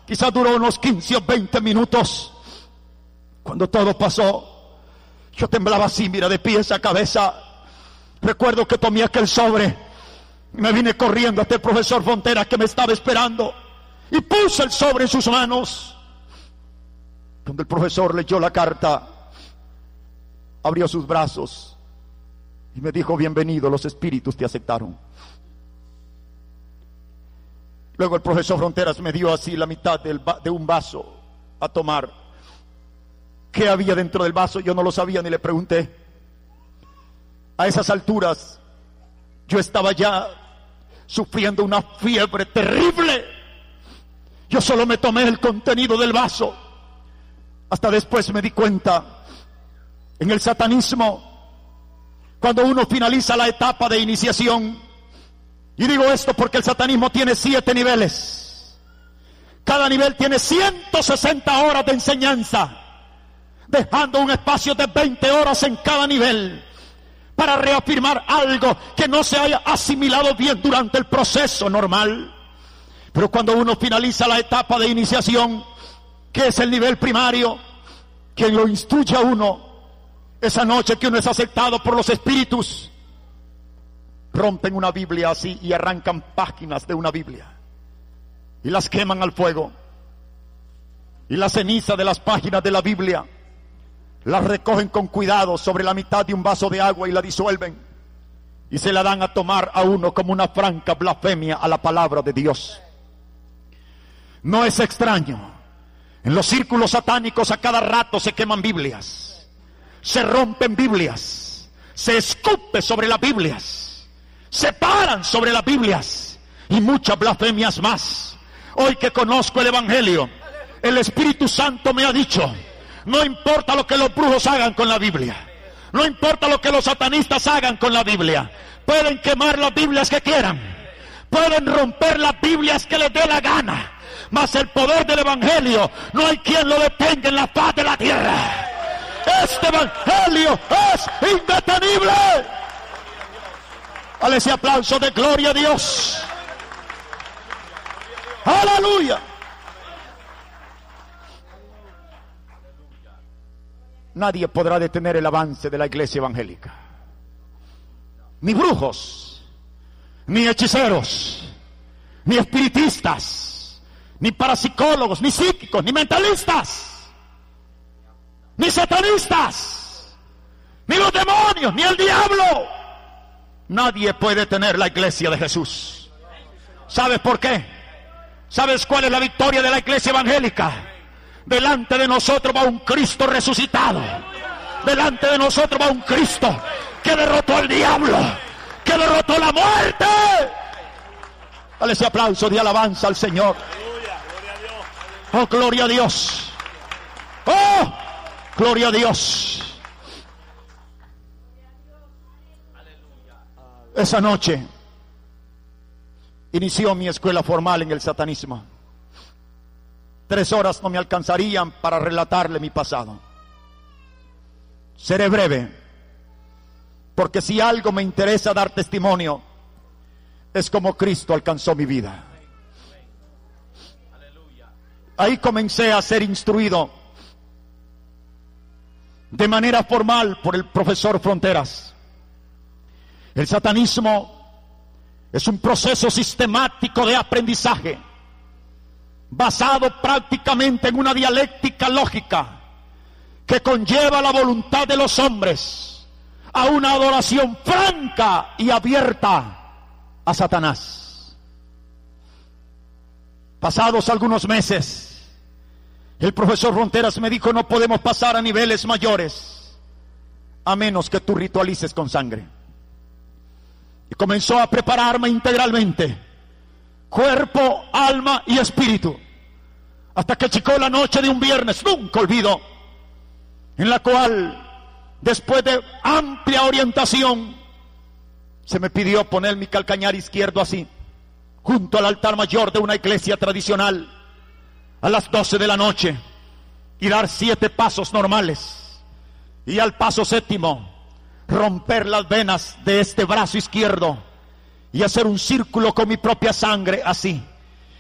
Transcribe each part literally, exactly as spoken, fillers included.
Quizás duró unos quince o veinte minutos. Cuando todo pasó, yo temblaba así, mira, de pies a cabeza. Recuerdo que tomé aquel sobre y me vine corriendo hasta el profesor Frontera, que me estaba esperando, y puse el sobre en sus manos. Cuando el profesor leyó la carta, abrió sus brazos y me dijo: bienvenido, los espíritus te aceptaron. Luego el profesor Fronteras me dio así la mitad del va- de un vaso a tomar. ¿Qué había dentro del vaso? Yo no lo sabía ni le pregunté. A esas alturas yo estaba ya sufriendo una fiebre terrible. Yo solo me tomé el contenido del vaso. Hasta después me di cuenta, en el satanismo, cuando uno finaliza la etapa de iniciación, y digo esto porque el satanismo tiene siete niveles. Cada nivel tiene ciento sesenta horas de enseñanza, dejando un espacio de veinte horas en cada nivel, para reafirmar algo que no se haya asimilado bien durante el proceso normal. Pero cuando uno finaliza la etapa de iniciación, que es el nivel primario, quien lo instruye a uno, esa noche que uno es aceptado por los espíritus, rompen una Biblia así y arrancan páginas de una Biblia y las queman al fuego, y la ceniza de las páginas de la Biblia las recogen con cuidado sobre la mitad de un vaso de agua y la disuelven y se la dan a tomar a uno como una franca blasfemia a la palabra de Dios. No es extraño, en los círculos satánicos a cada rato se queman Biblias, se rompen Biblias, se escupe sobre las Biblias, se paran sobre las Biblias y muchas blasfemias más. Hoy que conozco el Evangelio, el Espíritu Santo me ha dicho: no importa lo que los brujos hagan con la Biblia, no importa lo que los satanistas hagan con la Biblia, pueden quemar las Biblias que quieran, pueden romper las Biblias que les dé la gana, mas el poder del Evangelio no hay quien lo detenga en la faz de la tierra. Este Evangelio es indetenible. Dale ese aplauso de gloria a Dios. Aleluya. Nadie podrá detener el avance de la iglesia evangélica. Ni brujos, ni hechiceros, ni espiritistas, ni parapsicólogos, ni psíquicos, ni mentalistas, ni satanistas, ni los demonios, ni el diablo. Nadie puede detener la iglesia de Jesús. ¿Sabes por qué? ¿Sabes cuál es la victoria de la iglesia evangélica? Delante de nosotros va un Cristo resucitado. Delante de nosotros va un Cristo que derrotó al diablo, que derrotó la muerte. Dale ese aplauso de alabanza al Señor. Oh, gloria a Dios. Oh, gloria a Dios. Esa noche inició mi escuela formal en el satanismo. Tres horas no me alcanzarían para relatarle mi pasado. Seré breve, porque si algo me interesa dar testimonio, es como Cristo alcanzó mi vida. Ahí comencé a ser instruido de manera formal por el profesor Fronteras. El satanismo es un proceso sistemático de aprendizaje basado prácticamente en una dialéctica lógica que conlleva la voluntad de los hombres a una adoración franca y abierta a Satanás. Pasados algunos meses, el profesor Fronteras me dijo: no podemos pasar a niveles mayores a menos que tú ritualices con sangre. Y comenzó a prepararme integralmente, cuerpo, alma y espíritu, hasta que llegó la noche de un viernes, nunca olvido, en la cual, después de amplia orientación, se me pidió poner mi calcañar izquierdo así, junto al altar mayor de una iglesia tradicional, a las doce de la noche, y dar siete pasos normales, y al paso séptimo romper las venas de este brazo izquierdo y hacer un círculo con mi propia sangre así,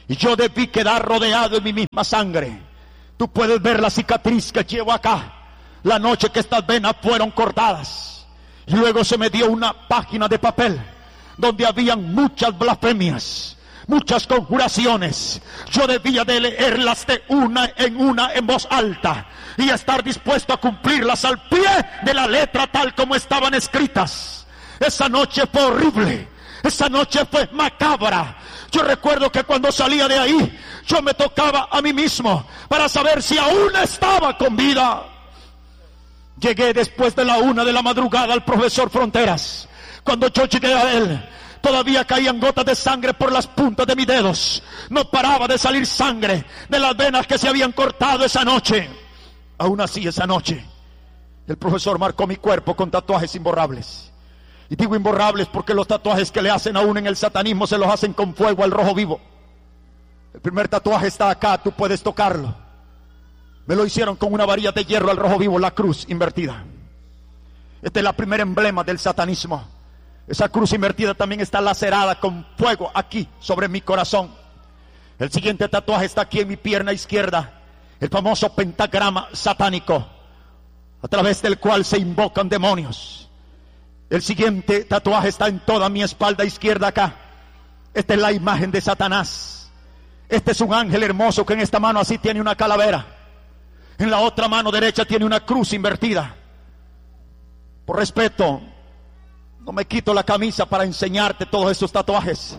y yo debí quedar rodeado en mi misma sangre. Tú puedes ver la cicatriz que llevo acá, la noche que estas venas fueron cortadas. Y luego se me dio una página de papel donde habían muchas blasfemias, muchas conjuraciones. Yo debía de leerlas de una en una en voz alta y estar dispuesto a cumplirlas al pie de la letra tal como estaban escritas. Esa noche fue horrible, esa noche fue macabra. Yo recuerdo que cuando salía de ahí, yo me tocaba a mí mismo para saber si aún estaba con vida. Llegué después de la una de la madrugada al profesor Fronteras. Cuando yo llegué a él, todavía caían gotas de sangre por las puntas de mis dedos. No paraba de salir sangre de las venas que se habían cortado esa noche. Aún así, esa noche, el profesor marcó mi cuerpo con tatuajes imborrables. Y digo imborrables porque los tatuajes que le hacen aún en el satanismo se los hacen con fuego al rojo vivo. El primer tatuaje está acá, tú puedes tocarlo. Me lo hicieron con una varilla de hierro al rojo vivo, la cruz invertida. Este es el primer emblema del satanismo. Esa cruz invertida también está lacerada con fuego aquí sobre mi corazón. El siguiente tatuaje está aquí en mi pierna izquierda. El famoso pentagrama satánico, a través del cual se invocan demonios. El siguiente tatuaje está en toda mi espalda izquierda acá. Esta es la imagen de Satanás. Este es un ángel hermoso que en esta mano así tiene una calavera. En la otra mano derecha tiene una cruz invertida. Por respeto, no me quito la camisa para enseñarte todos esos tatuajes.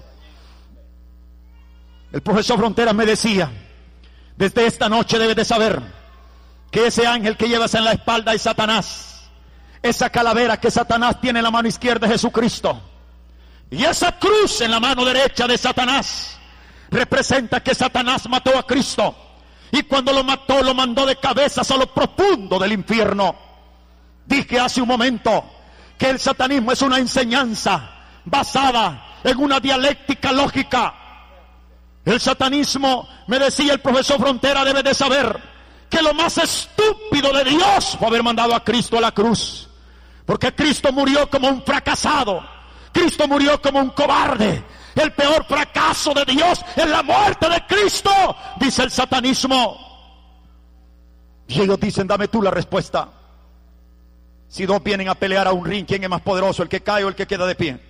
El profesor Fronteras me decía: desde esta noche debes de saber que ese ángel que llevas en la espalda es Satanás. Esa calavera que Satanás tiene en la mano izquierda es Jesucristo. Y esa cruz en la mano derecha de Satanás representa que Satanás mató a Cristo. Y cuando lo mató, lo mandó de cabezas a lo profundo del infierno. Dije hace un momento que el satanismo es una enseñanza basada en una dialéctica lógica. El satanismo, me decía el profesor Frontera, debe de saber que lo más estúpido de Dios fue haber mandado a Cristo a la cruz. Porque Cristo murió como un fracasado. Cristo murió como un cobarde. El peor fracaso de Dios es la muerte de Cristo, dice el satanismo. Y ellos dicen: dame tú la respuesta. Si dos vienen a pelear a un ring, ¿quién es más poderoso, el que cae o el que queda de pie?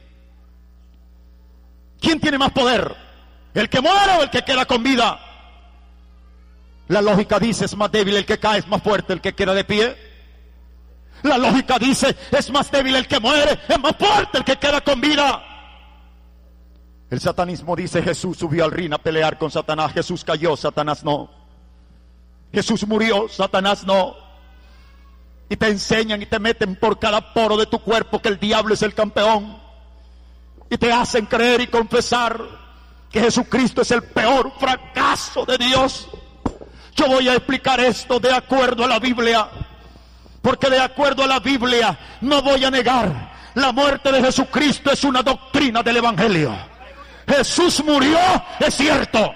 ¿Quién tiene más poder? ¿El que muere o el que queda con vida? La lógica dice: es más débil el que cae, es más fuerte el que queda de pie. La lógica dice: es más débil el que muere, es más fuerte el que queda con vida. El satanismo dice: Jesús subió al ring a pelear con Satanás, Jesús cayó, Satanás no. Jesús murió, Satanás no. Y te enseñan y te meten por cada poro de tu cuerpo que el diablo es el campeón. Y te hacen creer y confesar que Jesucristo es el peor fracaso de Dios. Yo voy a explicar esto de acuerdo a la Biblia, porque de acuerdo a la Biblia no voy a negar, la muerte de Jesucristo es una doctrina del Evangelio. Jesús murió, es cierto,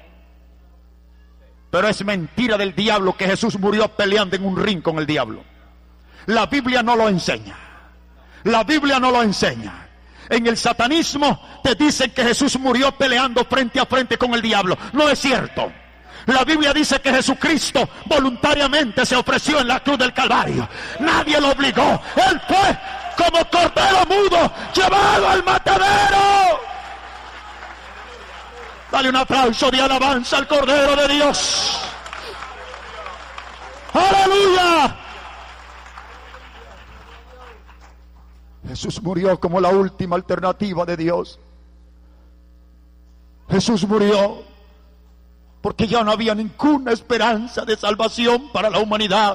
pero es mentira del diablo que Jesús murió peleando en un ring con el diablo. La Biblia no lo enseña. La Biblia no lo enseña. En el satanismo te dicen que Jesús murió peleando frente a frente con el diablo. No es cierto. La Biblia dice que Jesucristo voluntariamente se ofreció en la cruz del Calvario. Nadie lo obligó. Él fue como cordero mudo llevado al matadero. Dale un aplauso de alabanza al Cordero de Dios. ¡Aleluya! Jesús murió como la última alternativa de Dios. Jesús murió porque ya no había ninguna esperanza de salvación para la humanidad.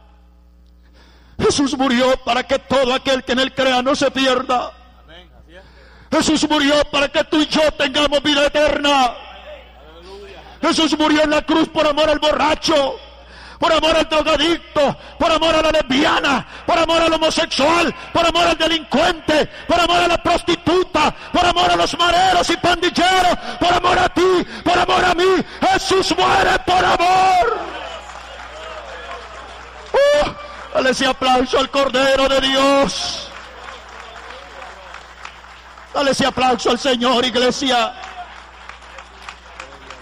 Jesús murió para que todo aquel que en él crea no se pierda. Jesús murió para que tú y yo tengamos vida eterna. Jesús murió en la cruz por amor al borracho, por amor al drogadicto, por amor a la lesbiana, por amor al homosexual, por amor al delincuente, por amor a la prostituta, por amor a los mareros y pandilleros, por amor a ti, por amor a mí. Jesús muere por amor. Uh, dale ese aplauso al Cordero de Dios. Dale ese aplauso al Señor, iglesia.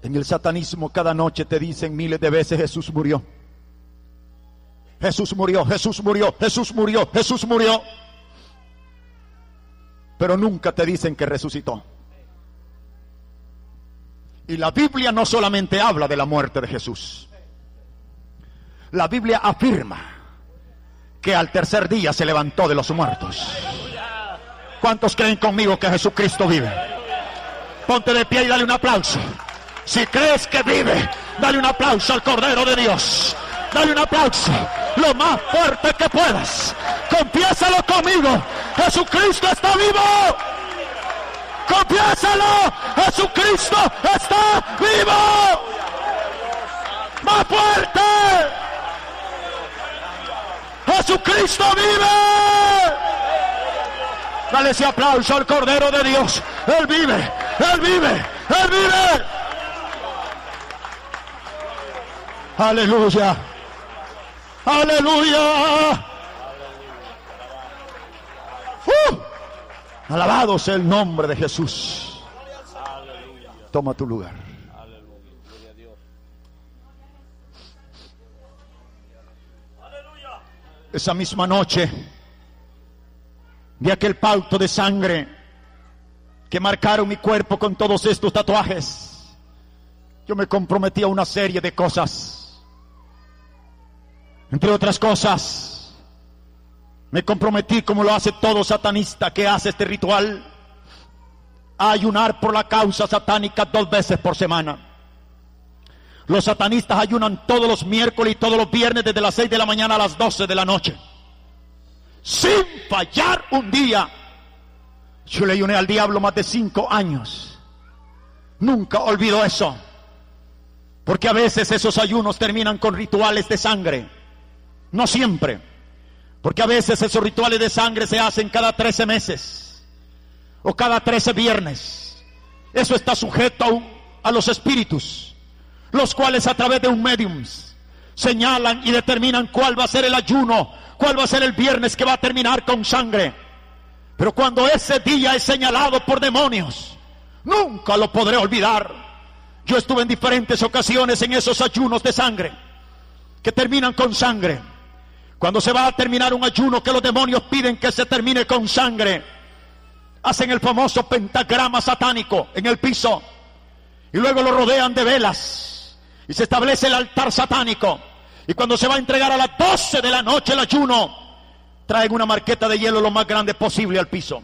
En el satanismo cada noche te dicen miles de veces Jesús murió. Jesús murió, Jesús murió, Jesús murió, Jesús murió. Pero nunca te dicen que resucitó. Y la Biblia no solamente habla de la muerte de Jesús. La Biblia afirma que al tercer día se levantó de los muertos. ¿Cuántos creen conmigo que Jesucristo vive? Ponte de pie y dale un aplauso. Si crees que vive, dale un aplauso al Cordero de Dios. Dale un aplauso lo más fuerte que puedas. Confiésalo conmigo. Jesucristo está vivo. Confiésalo. Jesucristo está vivo. Más fuerte. Jesucristo vive. Dale ese aplauso al Cordero de Dios. Él vive, Él vive, Él vive. Aleluya. Aleluya. Uh, alabado sea el nombre de Jesús. Toma tu lugar. Esa misma noche de aquel pacto de sangre que marcaron mi cuerpo con todos estos tatuajes, yo me comprometí a una serie de cosas. Entre otras cosas, me comprometí, como lo hace todo satanista que hace este ritual, a ayunar por la causa satánica dos veces por semana. Los satanistas ayunan todos los miércoles y todos los viernes desde las seis de la mañana a las doce de la noche, sin fallar un día. Yo le ayuné al diablo más de cinco años. Nunca olvido eso, porque a veces esos ayunos terminan con rituales de sangre. No siempre, porque a veces esos rituales de sangre se hacen cada trece meses o cada trece viernes. Eso está sujeto a los espíritus, los cuales a través de un medium señalan y determinan cuál va a ser el ayuno, cuál va a ser el viernes que va a terminar con sangre. Pero cuando ese día es señalado por demonios, nunca lo podré olvidar. Yo estuve en diferentes ocasiones en esos ayunos de sangre que terminan con sangre. Cuando se va a terminar un ayuno que los demonios piden que se termine con sangre, hacen el famoso pentagrama satánico en el piso y luego lo rodean de velas y se establece el altar satánico. Y cuando se va a entregar a las doce de la noche el ayuno, traen una marqueta de hielo lo más grande posible al piso,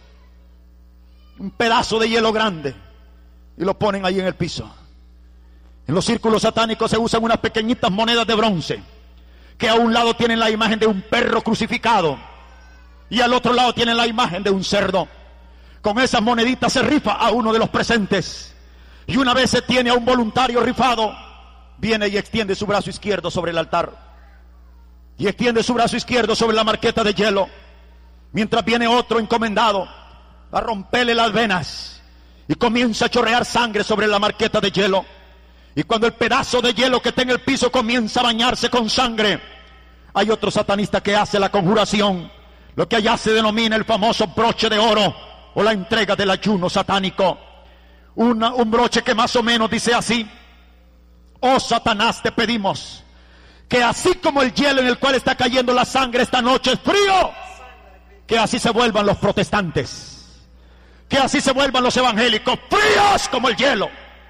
un pedazo de hielo grande, y lo ponen ahí en el piso. En los círculos satánicos se usan unas pequeñitas monedas de bronce que a un lado tienen la imagen de un perro crucificado y al otro lado tienen la imagen de un cerdo. Con esas moneditas se rifa a uno de los presentes, y una vez se tiene a un voluntario rifado, viene y extiende su brazo izquierdo sobre el altar y extiende su brazo izquierdo sobre la marqueta de hielo, mientras viene otro encomendado a romperle las venas y comienza a chorrear sangre sobre la marqueta de hielo. Y cuando el pedazo de hielo que está en el piso comienza a bañarse con sangre, hay otro satanista que hace la conjuración, lo que allá se denomina el famoso broche de oro o la entrega del ayuno satánico. Una, un broche que más o menos dice así: oh Satanás, te pedimos que así como el hielo en el cual está cayendo la sangre esta noche es frío, que así se vuelvan los protestantes, que así se vuelvan los evangélicos, fríos como el hielo.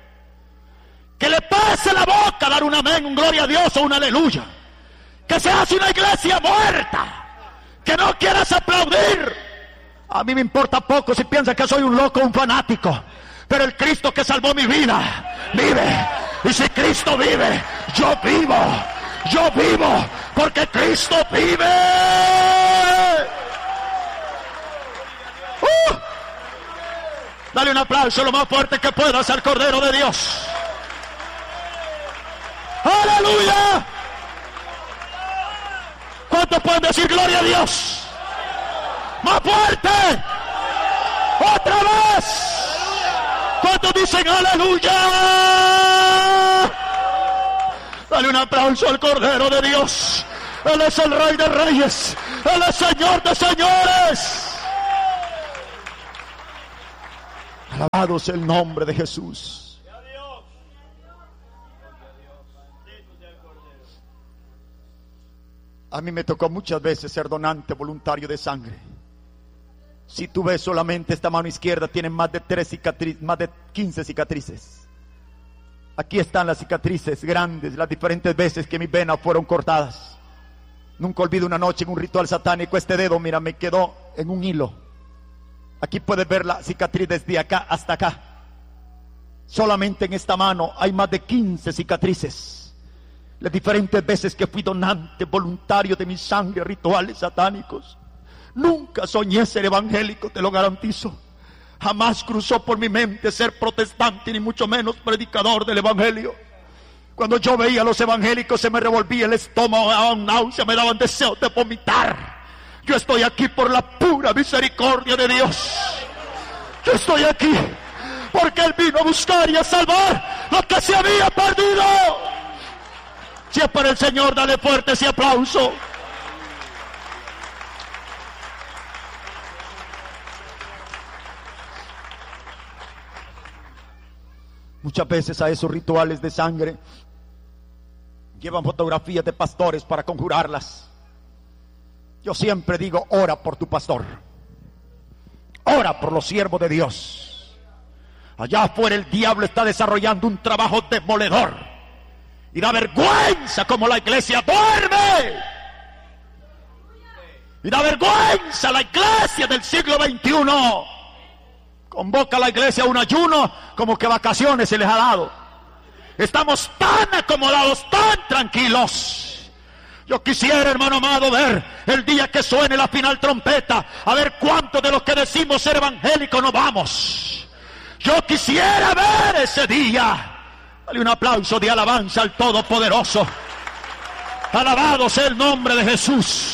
Que le pase la boca dar un amén, un gloria a Dios o un aleluya. Que se hace una iglesia muerta, que no quieras aplaudir. A mí me importa poco si piensas que soy un loco o un fanático, pero el Cristo que salvó mi vida vive. Y si Cristo vive, yo vivo. Yo vivo porque Cristo vive. Uh, dale un aplauso lo más fuerte que puedas al Cordero de Dios. ¡Aleluya! ¿Cuántos pueden decir gloria a Dios? ¡Más fuerte! ¡Otra vez! ¿Cuántos dicen aleluya? Dale un aplauso al Cordero de Dios. Él es el Rey de Reyes. Él es Señor de Señores. Alabado sea el nombre de Jesús. A mí me tocó muchas veces ser donante voluntario de sangre. Si tú ves solamente esta mano izquierda, tiene más de tres cicatrices, más de quince cicatrices. Aquí están las cicatrices grandes, las diferentes veces que mis venas fueron cortadas. Nunca olvido una noche en un ritual satánico, este dedo, mira, me quedó en un hilo. Aquí puedes ver la cicatriz desde acá hasta acá. Solamente en esta mano hay más de quince cicatrices. Las diferentes veces que fui donante voluntario de mi sangre a rituales satánicos. Nunca soñé ser evangélico, te lo garantizo. Jamás cruzó por mi mente ser protestante, ni mucho menos predicador del evangelio. Cuando yo veía a los evangélicos se me revolvía el estómago, me daban náusea, me daban deseos de vomitar. Yo estoy aquí por la pura misericordia de Dios. Yo estoy aquí porque Él vino a buscar y a salvar lo que se había perdido. Si es para el Señor, dale fuerte ese aplauso. Muchas veces a esos rituales de sangre llevan fotografías de pastores para conjurarlas. Yo siempre digo, ora por tu pastor, ora por los siervos de Dios. Allá afuera el diablo está desarrollando un trabajo demoledor y da vergüenza como la iglesia duerme. Y da vergüenza la iglesia del siglo veintiuno. Convoca a la iglesia a un ayuno como que vacaciones se les ha dado. Estamos tan acomodados, tan tranquilos. Yo quisiera, hermano amado, ver el día que suene la final trompeta, a ver cuántos de los que decimos ser evangélicos nos vamos. Yo quisiera ver ese día. Dale un aplauso de alabanza al Todopoderoso. Alabado sea el nombre de Jesús.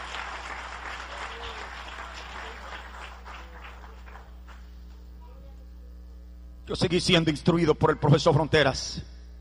Yo seguí siendo instruido por el profesor Fronteras.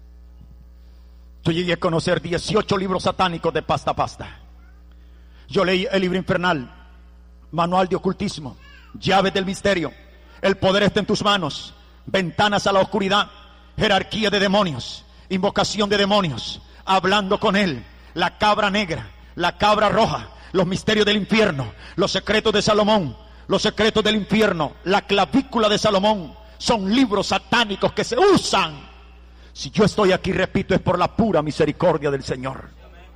Yo llegué a conocer dieciocho libros satánicos de pasta a pasta. Yo leí el libro infernal, manual de ocultismo, llaves del misterio, el poder está en tus manos, ventanas a la oscuridad, jerarquía de demonios, invocación de demonios, hablando con él, la cabra negra, la cabra roja, los misterios del infierno, los secretos de Salomón, los secretos del infierno, la clavícula de Salomón. Son libros satánicos que se usan. Si yo estoy aquí, repito, es por la pura misericordia del Señor.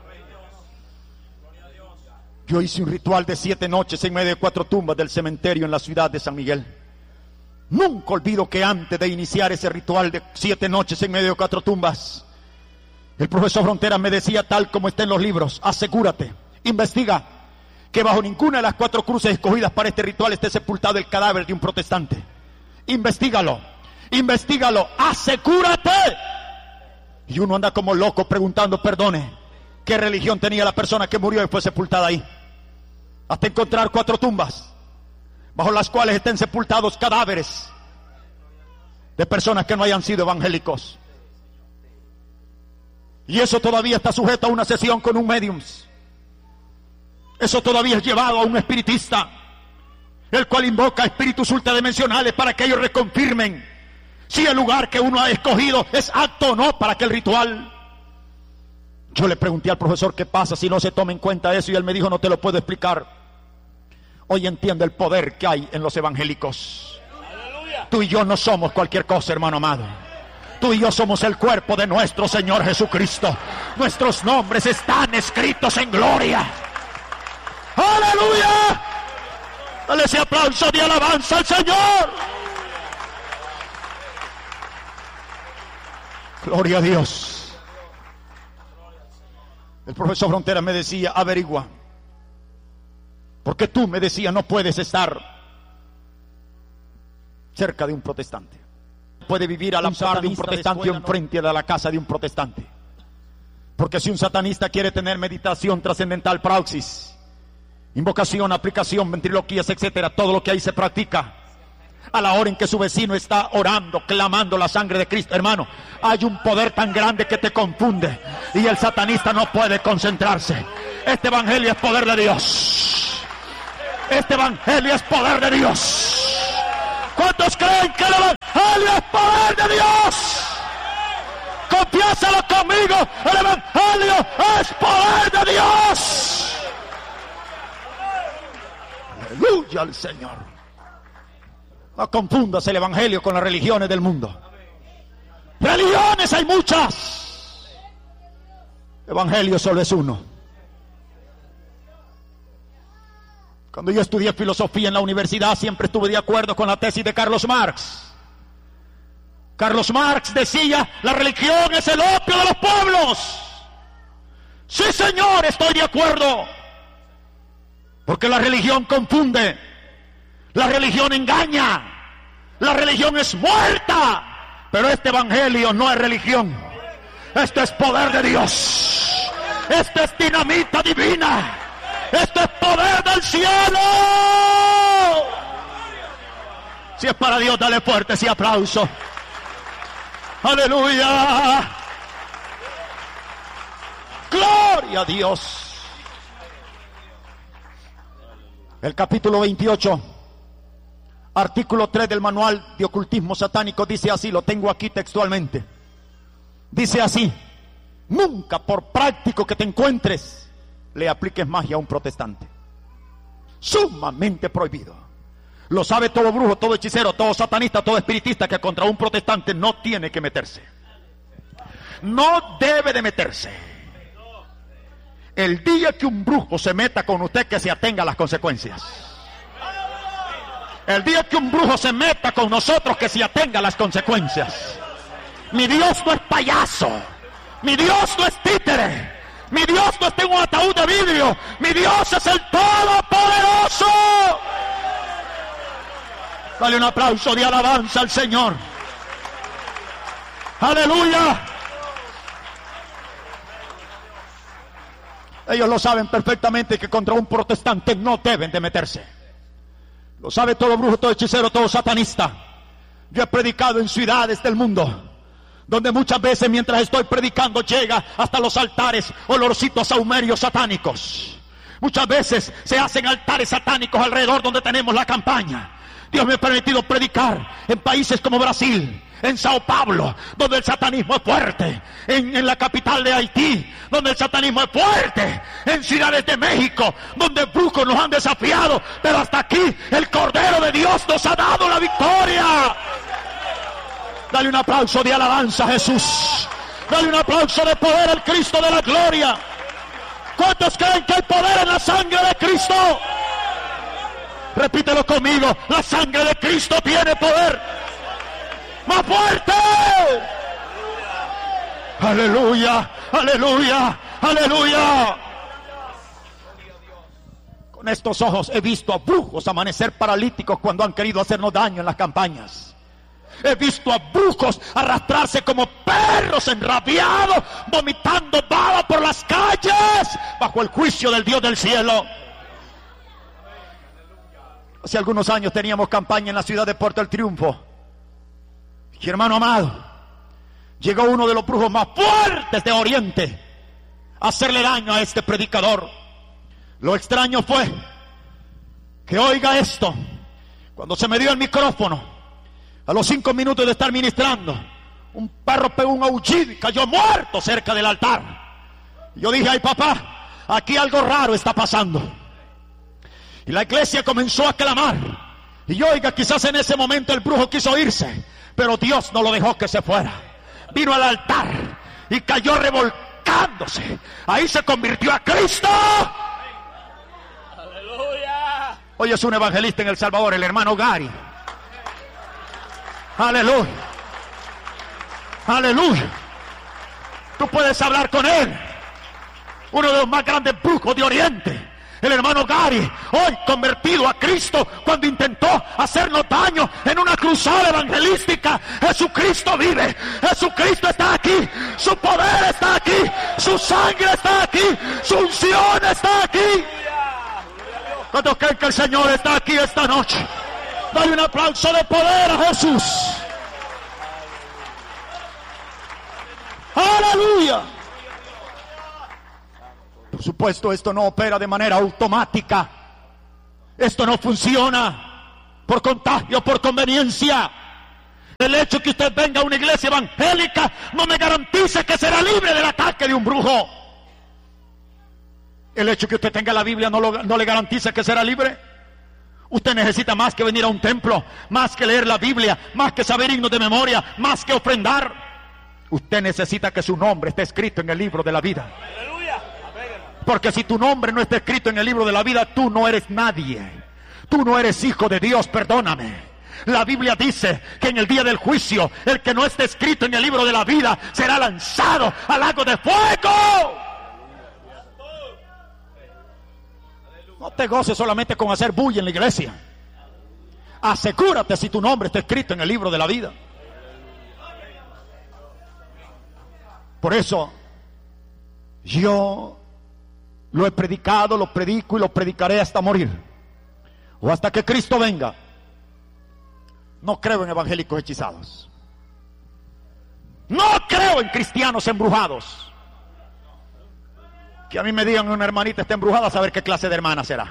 Yo hice un ritual de siete noches en medio de cuatro tumbas del cementerio en la ciudad de San Miguel. Nunca olvido que antes de iniciar ese ritual de siete noches en medio de cuatro tumbas, el profesor Fronteras me decía, tal como está en los libros, asegúrate, investiga, que bajo ninguna de las cuatro cruces escogidas para este ritual esté sepultado el cadáver de un protestante. Investígalo, investígalo, asegúrate. Y uno anda como loco preguntando, perdone, ¿qué religión tenía la persona que murió y fue sepultada ahí? Hasta encontrar cuatro tumbas bajo las cuales estén sepultados cadáveres de personas que no hayan sido evangélicos. Y eso todavía está sujeto a una sesión con un medium. Eso todavía es llevado a un espiritista, el cual invoca espíritus ultradimensionales para que ellos reconfirmen si el lugar que uno ha escogido es apto o no para aquel ritual. Yo le pregunté al profesor qué pasa si no se toma en cuenta eso, y él me dijo, no te lo puedo explicar. Hoy entiende el poder que hay en los evangélicos. ¡Aleluya! Tú y yo no somos cualquier cosa, hermano amado. Tú y yo somos el cuerpo de nuestro Señor Jesucristo. Nuestros nombres están escritos en gloria. ¡Aleluya! Dale ese aplauso de alabanza al Señor. Gloria a Dios. El profesor Fronteras me decía, averigua, porque tú, me decía, no puedes estar cerca de un protestante. Puede vivir a la par de un protestante o enfrente de la casa de un protestante. Porque si un satanista quiere tener meditación trascendental, praxis, invocación, aplicación, ventriloquías, etcétera, todo lo que ahí se practica, a la hora en que su vecino está orando, clamando la sangre de Cristo, hermano, hay un poder tan grande que te confunde y el satanista no puede concentrarse. Este evangelio es poder de Dios. Este evangelio es poder de Dios. ¿Cuántos creen que el evangelio es poder de Dios? Confiésalo conmigo, el evangelio es poder de Dios. Aleluya al Señor. No confundas el evangelio con las religiones del mundo. Religiones hay muchas. Evangelio solo es uno. Cuando yo estudié filosofía en la universidad, siempre estuve de acuerdo con la tesis de Carlos Marx. Carlos Marx decía, la religión es el opio de los pueblos. Sí, señor, estoy de acuerdo. Porque la religión confunde, la religión engaña, la religión es muerta. Pero este evangelio no es religión. Este es poder de Dios. Este es dinamita divina. Este es poder del cielo. Si es para Dios, dale fuerte ese aplauso. Aleluya. Gloria a Dios. El capítulo veintiocho, artículo tres del manual de ocultismo satánico dice así, lo tengo aquí textualmente. Dice así: nunca, por práctico que te encuentres, le apliques magia a un protestante. Sumamente prohibido. Lo sabe todo brujo, todo hechicero, todo satanista, todo espiritista, que contra un protestante no tiene que meterse. No debe de meterse. El día que un brujo se meta con usted, que se atenga a las consecuencias. El día que un brujo se meta con nosotros, que se atenga a las consecuencias. Mi Dios no es payaso. Mi Dios no es títere. Mi Dios no está en un ataúd de vidrio. Mi Dios es el Todopoderoso. Dale un aplauso de alabanza al Señor. Aleluya. Ellos lo saben perfectamente que contra un protestante no deben de meterse. Lo sabe todo brujo, todo hechicero, todo satanista. Yo he predicado en ciudades del mundo, donde muchas veces mientras estoy predicando llega hasta los altares olorcitos sahumerios satánicos. Muchas veces se hacen altares satánicos alrededor donde tenemos la campaña. Dios me ha permitido predicar en países como Brasil, en Sao Paulo, donde el satanismo es fuerte, en, en la capital de Haití, donde el satanismo es fuerte, en ciudades de México, donde brujos nos han desafiado, pero hasta aquí el Cordero de Dios nos ha dado la victoria. Dale un aplauso de alabanza a Jesús. Dale un aplauso de poder al Cristo de la gloria. ¿Cuántos creen que hay poder en la sangre de Cristo? Repítelo conmigo, la sangre de Cristo tiene poder. ¡Más fuerte! ¡Aleluya! ¡Aleluya! ¡Aleluya! Con estos ojos he visto a brujos amanecer paralíticos cuando han querido hacernos daño en las campañas. He visto a brujos arrastrarse como perros enrabiados, vomitando baba por las calles, bajo el juicio del Dios del cielo. Hace algunos años teníamos campaña en la ciudad de Puerto del Triunfo. Y hermano amado, llegó uno de los brujos más fuertes de Oriente a hacerle daño a este predicador. Lo extraño fue que, oiga esto, cuando se me dio el micrófono, a los cinco minutos de estar ministrando, un perro pegó un aullido y cayó muerto cerca del altar. Yo dije: ay papá, aquí algo raro está pasando. Y la iglesia comenzó a clamar. Y oiga, quizás en ese momento el brujo quiso irse, pero Dios no lo dejó que se fuera. Vino al altar y cayó revolcándose. Ahí se convirtió a Cristo. ¡Aleluya! Hoy es un evangelista en El Salvador, el hermano Gary. ¡Aleluya! ¡Aleluya! Tú puedes hablar con él. Uno de los más grandes brujos de Oriente, el hermano Gary, hoy convertido a Cristo cuando intentó hacernos daño en una cruzada evangelística. Jesucristo vive, Jesucristo está aquí, su poder está aquí, su sangre está aquí, su unción está aquí. ¿Cuántos creen que el Señor está aquí esta noche? Dale un aplauso de poder a Jesús. ¡Aleluya! Por supuesto, esto no opera de manera automática. Esto no funciona por contagio, por conveniencia. El hecho que usted venga a una iglesia evangélica no me garantiza que será libre del ataque de un brujo. El hecho que usted tenga la Biblia no, lo, no le garantiza que será libre. Usted necesita más que venir a un templo, más que leer la Biblia, más que saber himnos de memoria, más que ofrendar. Usted necesita que su nombre esté escrito en el libro de la vida. Porque si tu nombre no está escrito en el libro de la vida, tú no eres nadie. Tú no eres hijo de Dios, perdóname. La Biblia dice que en el día del juicio, el que no esté escrito en el libro de la vida será lanzado al lago de fuego. No te goces solamente con hacer bulla en la iglesia. Asegúrate si tu nombre está escrito en el libro de la vida. Por eso, yo lo he predicado, lo predico y lo predicaré hasta morir. O hasta que Cristo venga. No creo en evangélicos hechizados. No creo en cristianos embrujados. Que a mí me digan una hermanita está embrujada, a saber qué clase de hermana será.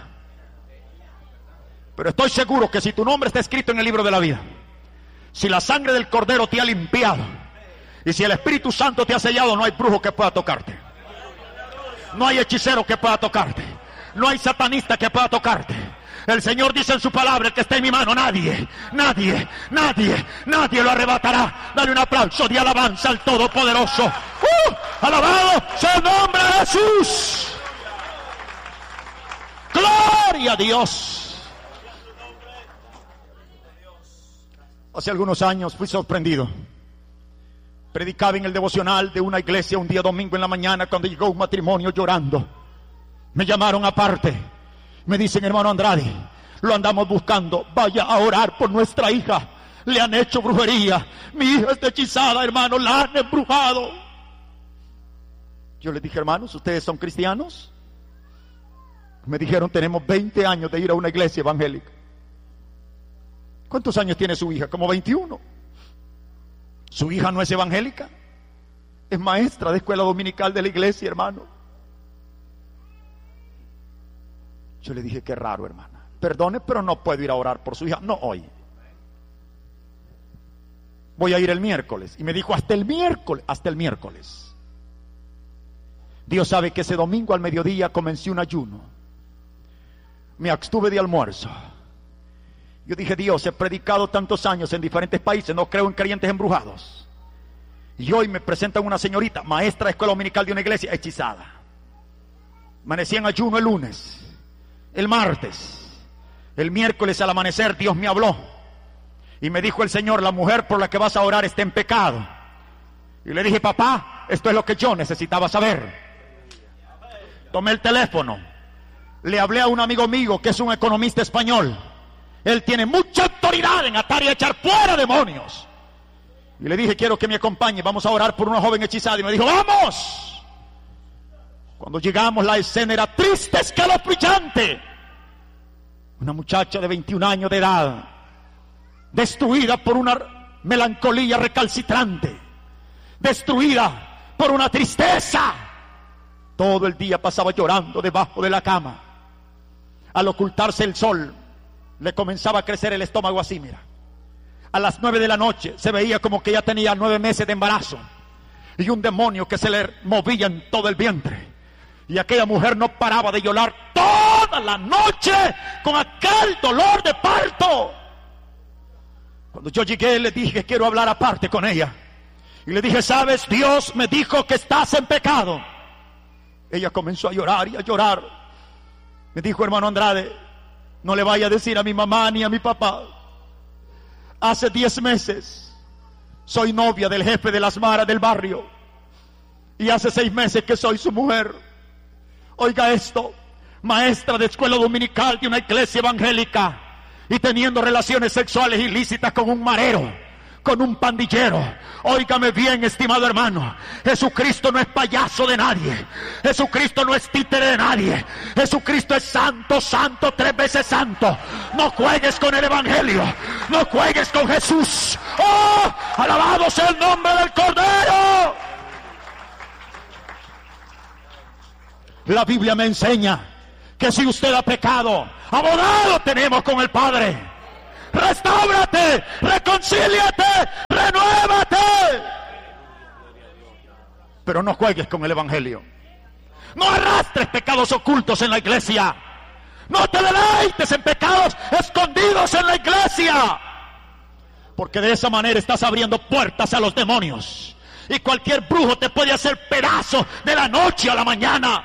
Pero estoy seguro que si tu nombre está escrito en el libro de la vida, si la sangre del Cordero te ha limpiado, y si el Espíritu Santo te ha sellado, no hay brujo que pueda tocarte. No hay hechicero que pueda tocarte. No hay satanista que pueda tocarte. El Señor dice en su palabra, el que está en mi mano, nadie, nadie, nadie, nadie lo arrebatará. Dale un aplauso de alabanza al Todopoderoso. ¡Uh! ¡Alabado sea el nombre de Jesús! ¡Gloria a Dios! Hace algunos años fui sorprendido. Predicaba en el devocional de una iglesia un día domingo en la mañana, cuando llegó un matrimonio llorando. Me llamaron aparte. Me dicen, hermano Andrade, lo andamos buscando, vaya a orar por nuestra hija. Le han hecho brujería. Mi hija está hechizada, hermano, la han embrujado. Yo les dije, hermanos, ¿ustedes son cristianos? Me dijeron, tenemos veinte años de ir a una iglesia evangélica. ¿Cuántos años tiene su hija? Como veintiuno. Su hija no es evangélica, es maestra de escuela dominical de la iglesia, hermano. Yo le dije, qué raro, hermana. Perdone, pero no puedo ir a orar por su hija. No hoy. Voy a ir el miércoles. Y me dijo, hasta el miércoles. Hasta el miércoles. Dios sabe que ese domingo al mediodía comencé un ayuno. Me abstuve de almuerzo. Yo dije, Dios, he predicado tantos años en diferentes países, no creo en creyentes embrujados. Y hoy me presentan una señorita, maestra de escuela dominical de una iglesia, hechizada. Amanecí en ayuno el lunes. El martes, el miércoles al amanecer, Dios me habló y me dijo el Señor, la mujer por la que vas a orar está en pecado. Y le dije, papá, esto es lo que yo necesitaba saber. Tomé el teléfono, le hablé a un amigo mío que es un economista español. Él tiene mucha autoridad en atar y echar fuera demonios. Y le dije, quiero que me acompañe, vamos a orar por una joven hechizada. Y me dijo, ¡vamos! Cuando llegamos, la escena era triste, escalofriante. Una muchacha de veintiún años de edad, destruida por una melancolía recalcitrante, destruida por una tristeza. Todo el día pasaba llorando debajo de la cama. Al ocultarse el sol, le comenzaba a crecer el estómago así, mira. A las nueve de la noche se veía como que ya tenía nueve meses de embarazo y un demonio que se le movía en todo el vientre. Y aquella mujer no paraba de llorar toda la noche con aquel dolor de parto. Cuando yo llegué, le dije, quiero hablar aparte con ella. Y le dije, ¿sabes? Dios me dijo que estás en pecado. Ella comenzó a llorar y a llorar. Me dijo, hermano Andrade, no le vaya a decir a mi mamá ni a mi papá. Hace diez meses soy novia del jefe de las maras del barrio. Y hace seis meses que soy su mujer. Oiga esto, maestra de escuela dominical de una iglesia evangélica y teniendo relaciones sexuales ilícitas con un marero, con un pandillero. Óigame bien, estimado hermano, Jesucristo no es payaso de nadie, Jesucristo no es títere de nadie, Jesucristo es santo, santo, tres veces santo. No juegues con el evangelio, no juegues con Jesús. ¡Oh! Alabado sea el nombre del Cordero. La Biblia me enseña que si usted ha pecado, abogado tenemos con el Padre. Restáurate, reconcíliate, renuévate. Pero no juegues con el evangelio. No arrastres pecados ocultos en la iglesia. No te deleites en pecados escondidos en la iglesia, porque de esa manera estás abriendo puertas a los demonios. Y cualquier brujo te puede hacer pedazo de la noche a la mañana.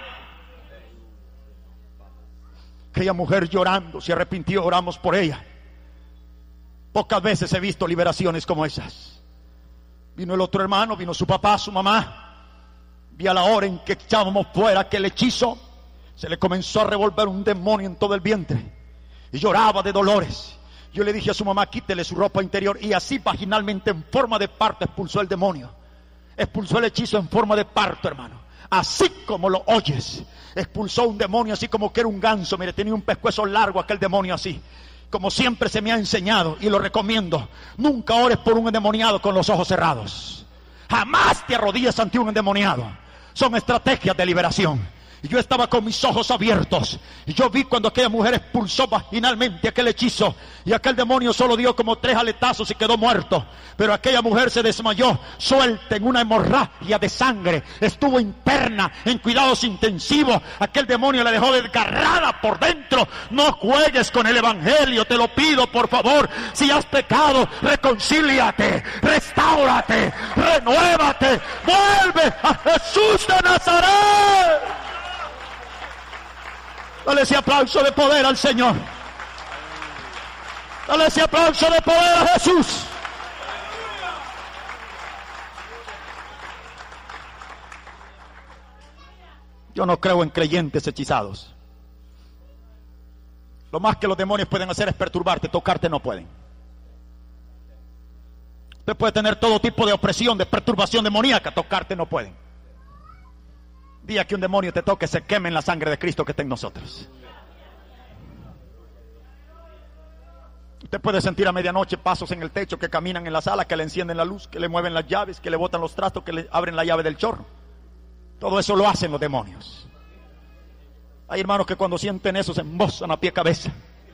Aquella mujer llorando se arrepintió, oramos por ella. Pocas veces he visto liberaciones como esas. Vino el otro hermano, vino su papá, su mamá. Vi a la hora en que echábamos fuera aquel hechizo, se le comenzó a revolver un demonio en todo el vientre y lloraba de dolores. Yo le dije a su mamá, quítele su ropa interior, y así vaginalmente en forma de parto expulsó el demonio. Expulsó el hechizo en forma de parto, hermano. Así como lo oyes. Expulsó un demonio así como que era un ganso. Mire, tenía un pescuezo largo aquel demonio así. Como siempre se me ha enseñado, y lo recomiendo, nunca ores por un endemoniado con los ojos cerrados. Jamás te arrodilles ante un endemoniado. Son estrategias de liberación. Y yo estaba con mis ojos abiertos, y yo vi cuando aquella mujer expulsó vaginalmente aquel hechizo, y aquel demonio solo dio como tres aletazos y quedó muerto. Pero aquella mujer se desmayó, suelta en una hemorragia de sangre, estuvo interna en cuidados intensivos. Aquel demonio la dejó desgarrada por dentro. No juegues con el evangelio, te lo pido por favor. Si has pecado, reconcíliate, restáurate, renuévate, vuelve a Jesús de Nazaret. Dale ese aplauso de poder al Señor. Dale ese aplauso de poder a Jesús. Yo no creo en creyentes hechizados. Lo más que los demonios pueden hacer es perturbarte, tocarte no pueden. Usted puede tener todo tipo de opresión, de perturbación demoníaca, tocarte no pueden. Día que un demonio te toque, se queme en la sangre de Cristo que está en nosotros. Usted puede sentir a medianoche pasos en el techo, que caminan en la sala, que le encienden la luz, que le mueven las llaves, que le botan los trastos, que le abren la llave del chorro. Todo eso lo hacen los demonios. Hay hermanos que cuando sienten eso se embozan a pie cabeza.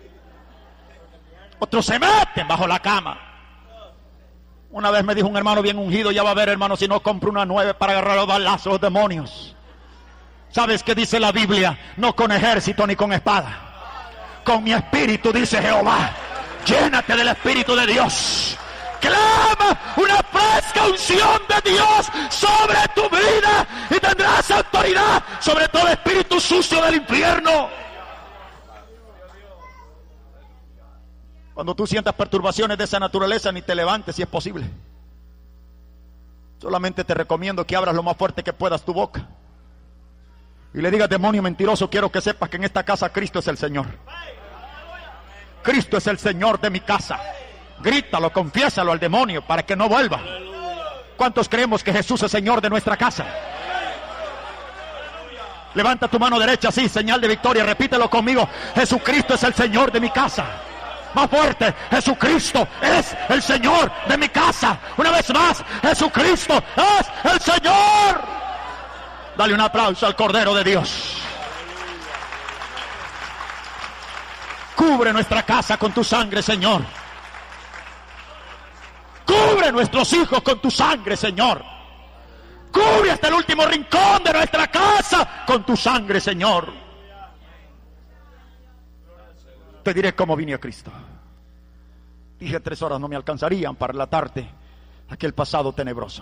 Otros se meten bajo la cama. Una vez me dijo un hermano bien ungido, ya va a ver, hermano, si no compro una nueve para agarrar los balazos a los demonios. ¿Sabes qué dice la Biblia? No con ejército ni con espada, con mi espíritu, dice Jehová. Llénate del espíritu de Dios. Clama una fresca unción de Dios sobre tu vida y tendrás autoridad sobre todo espíritu sucio del infierno. Cuando tú sientas perturbaciones de esa naturaleza, ni te levantes si es posible. Solamente te recomiendo que abras lo más fuerte que puedas tu boca y le digas: demonio mentiroso, quiero que sepas que en esta casa Cristo es el Señor. Cristo es el Señor de mi casa. Grítalo, confiésalo al demonio para que no vuelva. ¿Cuántos creemos que Jesús es Señor de nuestra casa? Levanta tu mano derecha, sí, señal de victoria. Repítelo conmigo: Jesucristo es el Señor de mi casa. Más fuerte: Jesucristo es el Señor de mi casa. Una vez más: Jesucristo es el Señor. Dale un aplauso al Cordero de Dios. Cubre nuestra casa con tu sangre, Señor. Cubre nuestros hijos con tu sangre, Señor. Cubre hasta el último rincón de nuestra casa con tu sangre, Señor. Te diré cómo vine a Cristo. Dije tres horas no me alcanzarían para relatarte aquel pasado tenebroso.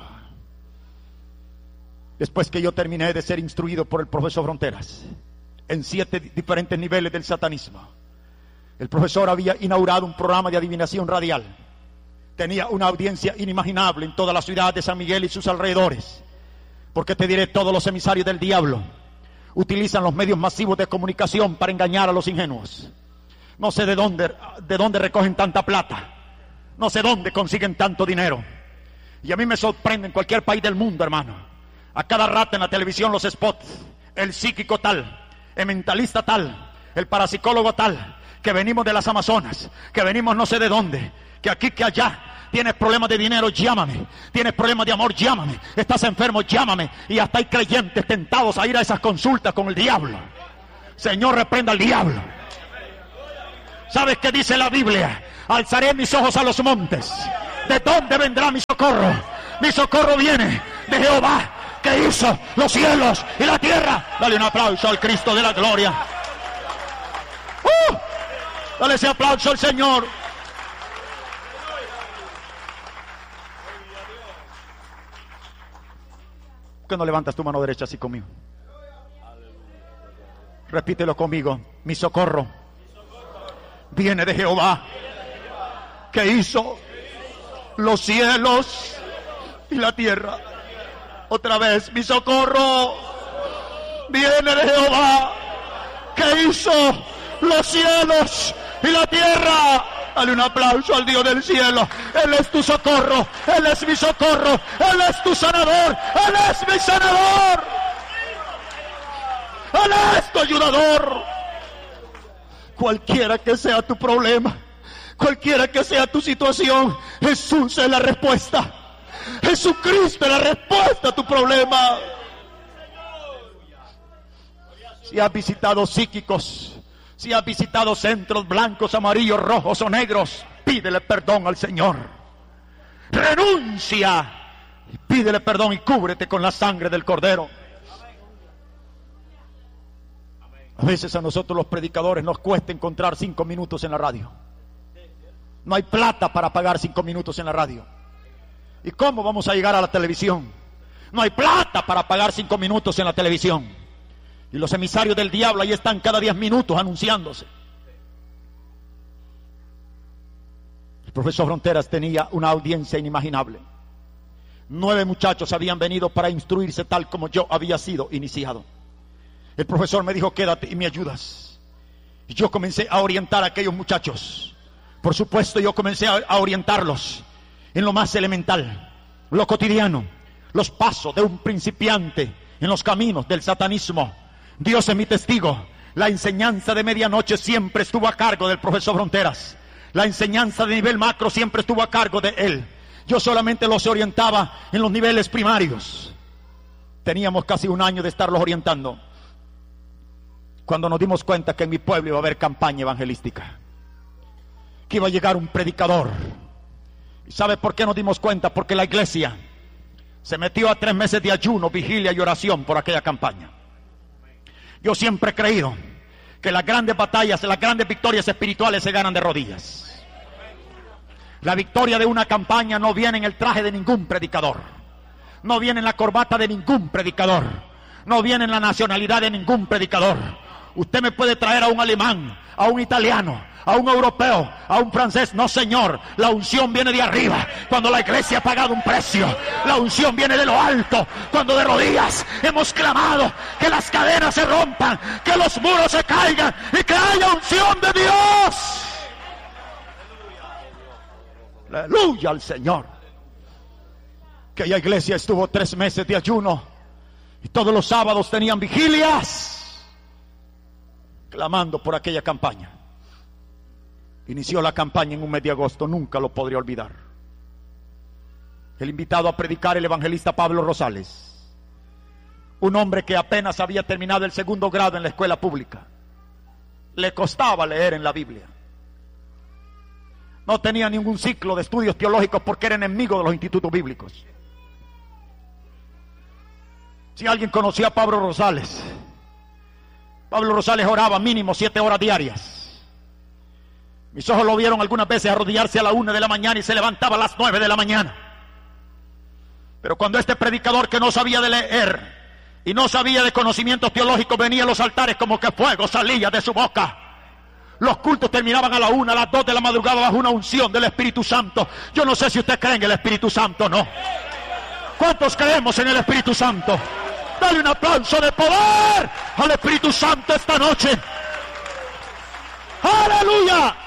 Después que yo terminé de ser instruido por el profesor Fronteras en siete diferentes niveles del satanismo, el profesor había inaugurado un programa de adivinación radial. Tenía una audiencia inimaginable en toda la ciudad de San Miguel y sus alrededores. Porque te diré, todos los emisarios del diablo utilizan los medios masivos de comunicación para engañar a los ingenuos. No sé de dónde, de dónde recogen tanta plata. No sé dónde consiguen tanto dinero. Y a mí me sorprende en cualquier país del mundo, hermano. A cada rato en la televisión los spots. El psíquico tal, el mentalista tal, el parapsicólogo tal, que venimos de las Amazonas, que venimos no sé de dónde, que aquí, que allá. Tienes problemas de dinero, llámame. Tienes problemas de amor, llámame. Estás enfermo, llámame. Y hasta hay creyentes tentados a ir a esas consultas con el diablo. Señor, reprenda al diablo. ¿Sabes qué dice la Biblia? Alzaré mis ojos a los montes. ¿De dónde vendrá mi socorro? Mi socorro viene de Jehová, que hizo los cielos y la tierra. Dale un aplauso al Cristo de la gloria. ¡Uh! Dale ese aplauso al Señor. ¿Por qué no levantas tu mano derecha así conmigo? Repítelo conmigo. Mi socorro viene de Jehová, que hizo los cielos y la tierra. Otra vez, mi socorro viene de Jehová, que hizo los cielos y la tierra. Dale un aplauso al Dios del cielo. Él es tu socorro, Él es mi socorro, Él es tu sanador, Él es mi sanador, Él es tu ayudador. Cualquiera que sea tu problema, cualquiera que sea tu situación, Jesús es la respuesta. Jesucristo es la respuesta a tu problema. Si has visitado psíquicos, si has visitado centros blancos, amarillos, rojos o negros, pídele perdón al Señor. Renuncia y pídele perdón y cúbrete con la sangre del Cordero. A veces a nosotros los predicadores nos cuesta encontrar cinco minutos en la radio. No hay plata para pagar cinco minutos en la radio. ¿Y cómo vamos a llegar a la televisión? No hay plata para pagar cinco minutos en la televisión. Y los emisarios del diablo ahí están cada diez minutos anunciándose. El profesor Fronteras tenía una audiencia inimaginable. Nueve muchachos habían venido para instruirse tal como yo había sido iniciado. El profesor me dijo, quédate y me ayudas. Y yo comencé a orientar a aquellos muchachos. Por supuesto, yo comencé a, a orientarlos en lo más elemental, lo cotidiano, los pasos de un principiante en los caminos del satanismo. Dios es mi testigo. La enseñanza de medianoche siempre estuvo a cargo del profesor Fronteras. La enseñanza de nivel macro siempre estuvo a cargo de él. Yo solamente los orientaba en los niveles primarios. Teníamos casi un año de estarlos orientando, cuando nos dimos cuenta que en mi pueblo iba a haber campaña evangelística, que iba a llegar un predicador. ¿Y sabe por qué nos dimos cuenta? Porque la iglesia se metió a tres meses de ayuno, vigilia y oración por aquella campaña. Yo siempre he creído que las grandes batallas, las grandes victorias espirituales se ganan de rodillas. La victoria de una campaña no viene en el traje de ningún predicador, no viene en la corbata de ningún predicador, no viene en la nacionalidad de ningún predicador. Usted me puede traer a un alemán, a un italiano, a un europeo, a un francés. No, señor, la unción viene de arriba. Cuando la iglesia ha pagado un precio, la unción viene de lo alto. Cuando de rodillas hemos clamado que las cadenas se rompan, que los muros se caigan y que haya unción de Dios. Aleluya al Señor. Aquella iglesia estuvo tres meses de ayuno y todos los sábados tenían vigilias, clamando por aquella campaña. Inició la campaña en un mes de agosto, nunca lo podré olvidar. El invitado a predicar, el evangelista Pablo Rosales, un hombre que apenas había terminado el segundo grado en la escuela pública. Le costaba leer en la Biblia. No tenía ningún ciclo de estudios teológicos porque era enemigo de los institutos bíblicos. Si alguien conocía a Pablo Rosales, Pablo Rosales oraba mínimo siete horas diarias. Mis ojos lo vieron algunas veces arrodillarse a la una de la mañana y se levantaba a las nueve de la mañana. Pero cuando este predicador que no sabía de leer y no sabía de conocimientos teológicos venía a los altares, como que fuego salía de su boca. Los cultos terminaban a la una, a las dos de la madrugada bajo una unción del Espíritu Santo. Yo no sé si usted cree en el Espíritu Santo o no. ¿Cuántos creemos en el Espíritu Santo? Dale un aplauso de poder al Espíritu Santo esta noche. ¡Aleluya!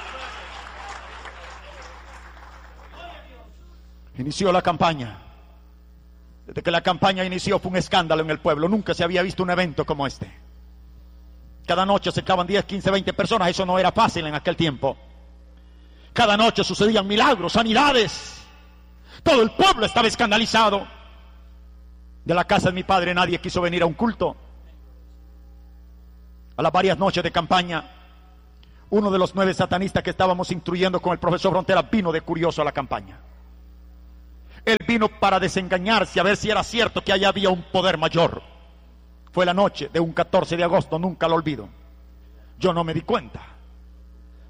Inició la campaña. Desde que la campaña inició fue un escándalo en el pueblo. Nunca se había visto un evento como este. Cada noche se acercaban diez, quince, veinte personas. Eso no era fácil en aquel tiempo. Cada noche sucedían milagros, sanidades. Todo el pueblo estaba escandalizado. De la casa de mi padre nadie quiso venir a un culto. A las varias noches de campaña, uno de los nueve satanistas que estábamos instruyendo con el profesor Frontera vino de curioso a la campaña. Él vino para desengañarse, a ver si era cierto que allá había un poder mayor. Fue la noche de un catorce de agosto, nunca lo olvido. Yo no me di cuenta.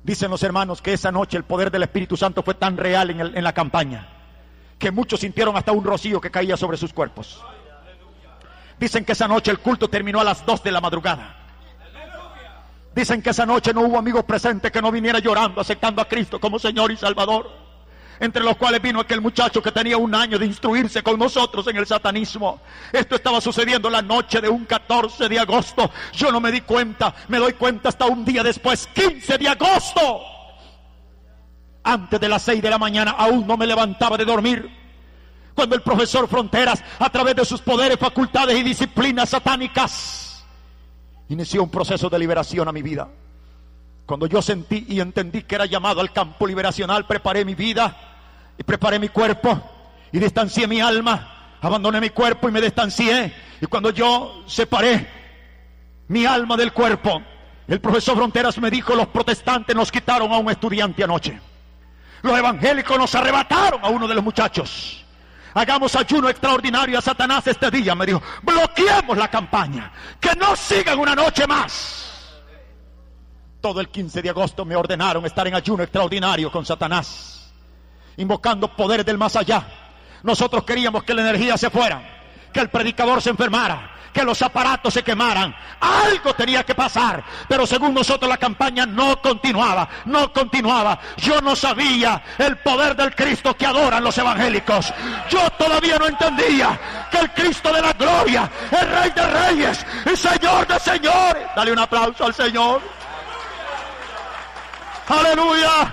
Dicen los hermanos que esa noche el poder del Espíritu Santo fue tan real en, el, en la campaña que muchos sintieron hasta un rocío que caía sobre sus cuerpos. Dicen que esa noche el culto terminó a las dos de la madrugada. Dicen que esa noche no hubo amigo presente que no viniera llorando, aceptando a Cristo como Señor y Salvador. Entre los cuales vino aquel muchacho que tenía un año de instruirse con nosotros en el satanismo. Esto estaba sucediendo la noche de un catorce de agosto. Yo no me di cuenta, me doy cuenta hasta un día después, quince de agosto. Antes de las seis de la mañana aún no me levantaba de dormir, cuando el profesor Fronteras, a través de sus poderes, facultades y disciplinas satánicas, inició un proceso de liberación a mi vida. Cuando yo sentí y entendí que era llamado al campo liberacional, preparé mi vida y preparé mi cuerpo y distancié mi alma. Abandoné mi cuerpo y me distancié. Y cuando yo separé mi alma del cuerpo, el profesor Fronteras me dijo: los protestantes nos quitaron a un estudiante anoche. Los evangélicos nos arrebataron a uno de los muchachos. Hagamos ayuno extraordinario a Satanás este día, me dijo. Bloqueemos la campaña, que no sigan una noche más. Todo el quince de agosto me ordenaron estar en ayuno extraordinario con Satanás, invocando poderes del más allá. Nosotros queríamos que la energía se fuera, que el predicador se enfermara, que los aparatos se quemaran. Algo tenía que pasar, pero según nosotros la campaña no continuaba, no continuaba. Yo no sabía el poder del Cristo que adoran los evangélicos. Yo todavía no entendía que el Cristo de la gloria, el Rey de reyes, el Señor de señores. Dale un aplauso al Señor. Aleluya.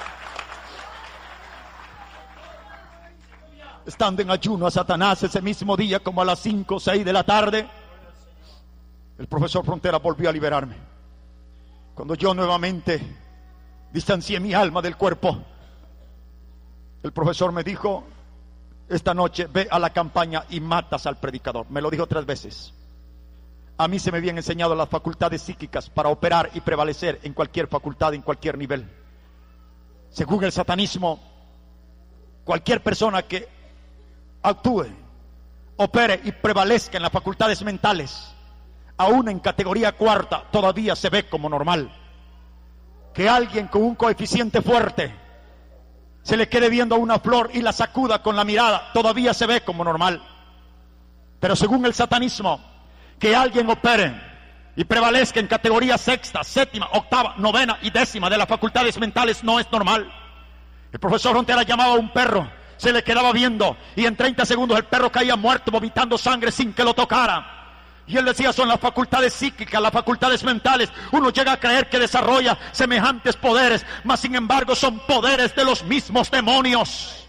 Estando en ayuno a Satanás ese mismo día, como a las cinco o seis de la tarde, el profesor Frontera volvió a liberarme. Cuando yo nuevamente distancié mi alma del cuerpo, el profesor me dijo: esta noche ve a la campaña y matas al predicador. Me lo dijo tres veces. A mí se me habían enseñado las facultades psíquicas para operar y prevalecer en cualquier facultad, en cualquier nivel. Según el satanismo, cualquier persona que actúe, opere y prevalezca en las facultades mentales, aún en categoría cuarta, todavía se ve como normal. Que alguien con un coeficiente fuerte se le quede viendo a una flor y la sacuda con la mirada, todavía se ve como normal. Pero según el satanismo, que alguien opere y prevalezca en categoría sexta, séptima, octava, novena y décima de las facultades mentales no es normal. El profesor Frontera llamaba a un perro, se le quedaba viendo y en treinta segundos el perro caía muerto, vomitando sangre sin que lo tocara. Y él decía: son las facultades psíquicas, las facultades mentales. Uno llega a creer que desarrolla semejantes poderes, mas sin embargo son poderes de los mismos demonios.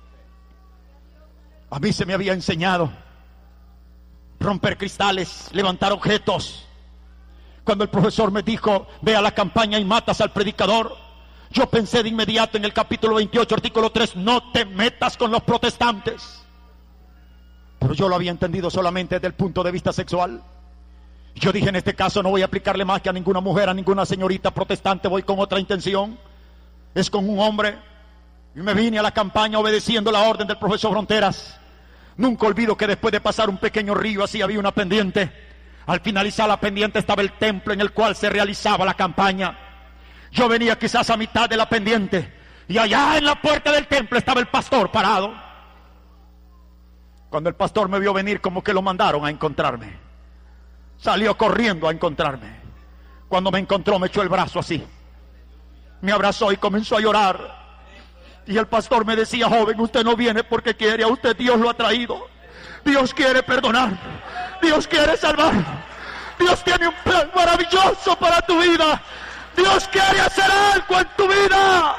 A mí se me había enseñado romper cristales, levantar objetos. Cuando el profesor me dijo: ve a la campaña y matas al predicador, yo pensé de inmediato en el capítulo veintiocho, artículo tres: no te metas con los protestantes. Pero yo lo había entendido solamente desde el punto de vista sexual. Yo dije: en este caso no voy a aplicarle más que a ninguna mujer, a ninguna señorita protestante, voy con otra intención, es con un hombre. Y me vine a la campaña obedeciendo la orden del profesor Fronteras. Nunca olvido que después de pasar un pequeño río, así había una pendiente. Al finalizar la pendiente estaba el templo en el cual se realizaba la campaña. Yo venía quizás a mitad de la pendiente y allá en la puerta del templo estaba el pastor parado. Cuando el pastor me vio venir, como que lo mandaron a encontrarme. Salió corriendo a encontrarme. Cuando me encontró me echó el brazo así, me abrazó y comenzó a llorar. Y el pastor me decía: joven, usted no viene porque quiere, a usted Dios lo ha traído. Dios quiere perdonar, Dios quiere salvar, Dios tiene un plan maravilloso para tu vida, Dios quiere hacer algo en tu vida.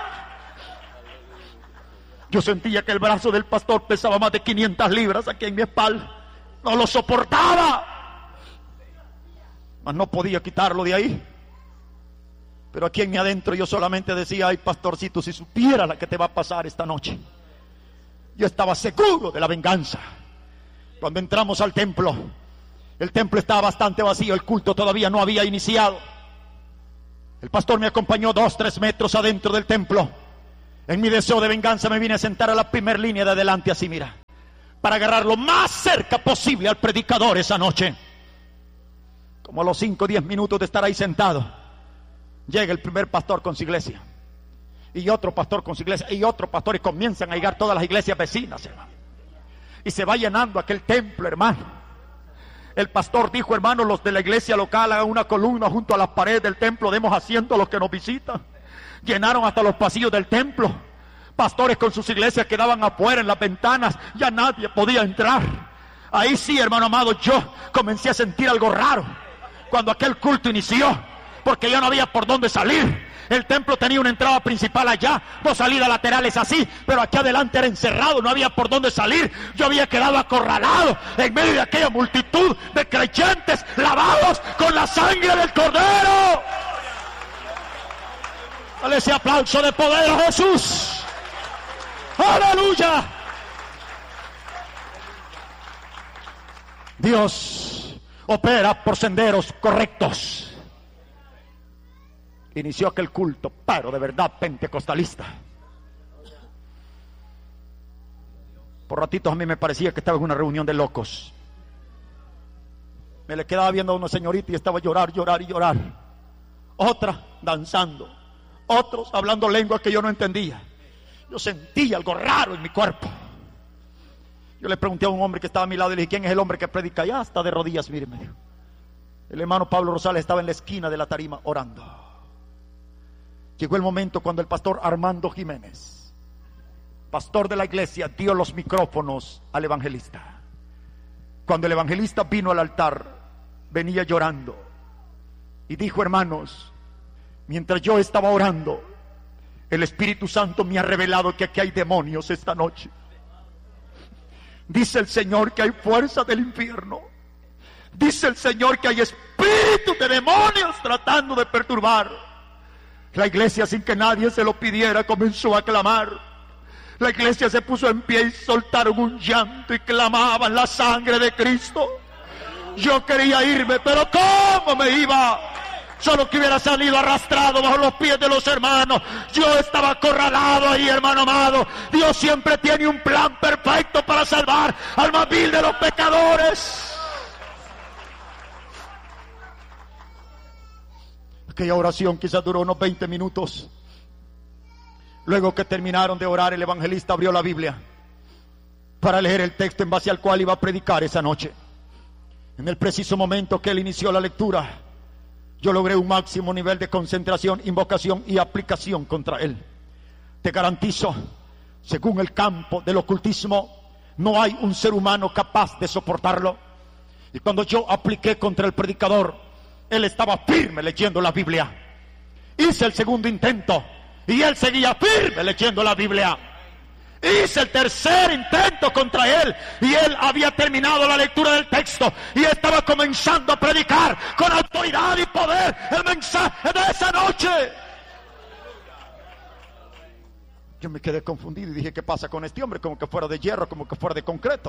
Yo sentía que el brazo del pastor pesaba más de quinientas libras aquí en mi espalda. No lo soportaba, mas no podía quitarlo de ahí. Pero aquí en mi adentro yo solamente decía: ay, pastorcito, si supiera la que te va a pasar esta noche. Yo estaba seguro de la venganza. Cuando entramos al templo, el templo estaba bastante vacío, el culto todavía no había iniciado. El pastor me acompañó dos, tres metros adentro del templo. En mi deseo de venganza me vine a sentar a la primera línea de adelante, así mira, para agarrar lo más cerca posible al predicador esa noche. Como a los cinco o diez minutos de estar ahí sentado, Llega el primer pastor con su iglesia, y otro pastor con su iglesia, y otro pastor, y comienzan a llegar todas las iglesias vecinas, hermano. Y se va llenando aquel templo, hermano. El pastor dijo, hermano, los de la iglesia local hagan una columna junto a las paredes del templo, demos asiento a los que nos visitan. Llenaron hasta los pasillos del templo. Pastores con sus iglesias quedaban afuera en las ventanas, ya nadie podía entrar. Ahí sí, hermano amado, yo comencé a sentir algo raro cuando aquel culto inició, porque ya no había por dónde salir. El templo tenía una entrada principal allá, dos salidas laterales así, pero aquí adelante era encerrado, no había por dónde salir. Yo había quedado acorralado en medio de aquella multitud de creyentes lavados con la sangre del Cordero. Dale ese aplauso de poder a Jesús. ¡Aleluya! Dios opera por senderos correctos. Inició aquel culto, pero de verdad pentecostalista. Por ratitos a mí me parecía que estaba en una reunión de locos. Me le quedaba viendo a una señorita y estaba llorar, llorar y llorar. Otra danzando. Otros hablando lenguas que yo no entendía. Yo sentía algo raro en mi cuerpo. Yo le pregunté a un hombre que estaba a mi lado y le dije, ¿quién es el hombre que predica? Ya está de rodillas, mire, me dijo. El hermano Pablo Rosales estaba en la esquina de la tarima orando. Llegó el momento cuando el pastor Armando Jiménez, pastor de la iglesia, dio los micrófonos al evangelista. Cuando el evangelista vino al altar, venía llorando y dijo, hermanos, mientras yo estaba orando, el Espíritu Santo me ha revelado que aquí hay demonios esta noche. Dice el Señor que hay fuerza del infierno. Dice el Señor que hay espíritus de demonios tratando de perturbar. La iglesia, sin que nadie se lo pidiera, comenzó a clamar. La iglesia se puso en pie y soltaron un llanto y clamaban la sangre de Cristo. Yo quería irme, pero ¿cómo me iba? Solo que hubiera salido arrastrado bajo los pies de los hermanos. Yo estaba acorralado ahí, hermano amado. Dios siempre tiene un plan perfecto para salvar al más vil de los pecadores. Aquella oración quizás duró unos veinte minutos. Luego que terminaron de orar, el evangelista abrió la Biblia para leer el texto en base al cual iba a predicar esa noche. En el preciso momento que él inició la lectura, yo logré un máximo nivel de concentración, invocación y aplicación contra él. Te garantizo, según el campo del ocultismo, no hay un ser humano capaz de soportarlo. Y cuando yo apliqué contra el predicador, él estaba firme leyendo la Biblia. Hice el segundo intento y él seguía firme leyendo la Biblia. Hice el tercer intento contra él y él había terminado la lectura del texto y estaba comenzando a predicar con autoridad y poder el mensaje de esa noche. Yo me quedé confundido y dije, ¿qué pasa con este hombre? Como que fuera de hierro, como que fuera de concreto.